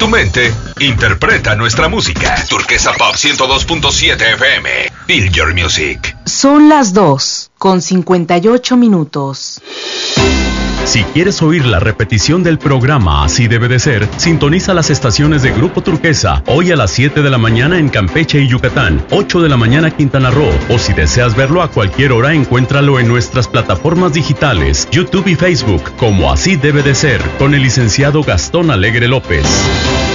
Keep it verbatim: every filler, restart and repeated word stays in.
tu mente, interpreta nuestra música. Turquesa Pop ciento dos punto siete F M. Feel your music. Son las dos con cincuenta y ocho minutos. Si quieres oír la repetición del programa Así Debe de Ser, sintoniza las estaciones de Grupo Turquesa hoy a las siete de la mañana en Campeche y Yucatán, ocho de la mañana Quintana Roo, o si deseas verlo a cualquier hora, encuéntralo en nuestras plataformas digitales, YouTube y Facebook, como Así Debe de Ser, con el licenciado Gastón Alegre López.